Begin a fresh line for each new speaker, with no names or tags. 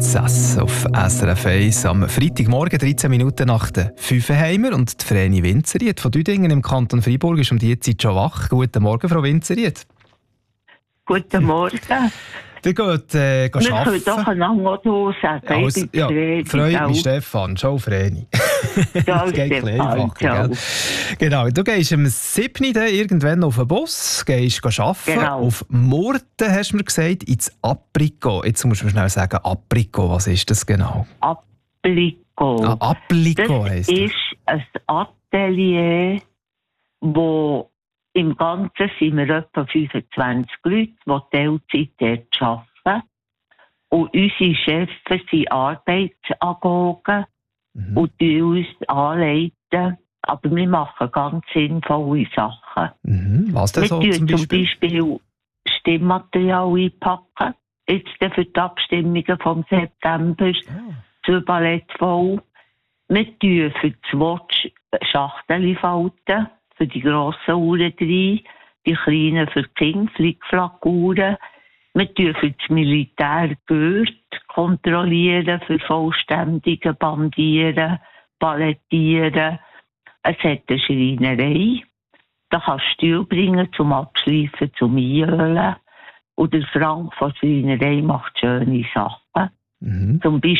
Princess auf SRF 1 am Freitagmorgen, 13 Minuten nach der 5 haben wir. Und die Vreni Winzeried von Düdingen im Kanton Freiburg ist um diese Zeit schon wach. Guten Morgen, Frau Winzeried.
Guten Morgen.
Wir gehen
Wir können doch einander auch so sagen.
Also, ja, freut mich, Stefan. Ciao, Vreni.
Ciao,
Stefan.
Ciao.
Genau, du gehst am 7. irgendwann auf den Bus, gehst arbeiten.
Genau.
Auf Murten, hast du mir gesagt, ins Aprikot. Jetzt musst du mir schnell sagen, Aprikot, was ist das genau?
Aprikot.
Aprikot heisst
das. Das ist ein Atelier, wo im Ganzen sind wir etwa 25 Leute, die Teilzeit dort arbeiten. Und unsere Chefs sind Arbeitsagogen und die uns anleiten. Aber wir machen ganz sinnvolle Sachen.
Was denn so zum
Beispiel Stimmmaterial einpacken. Jetzt für die Abstimmungen vom September. Zur Ballett voll. Wir tun für das Watch Schachtel falten. Für die grossen Uhren rein, die kleinen für die Kinder, Flickflack-Uhren. Wir tun für das Militär Gurt kontrollieren, für vollständige Bandieren, Palettieren. Es hat eine Schreinerei. Da kannst du Stühle bringen zum Abschleifen, zum Einölen. Und der Frank von der Schreinerei macht schöne Sachen. Zum Beispiel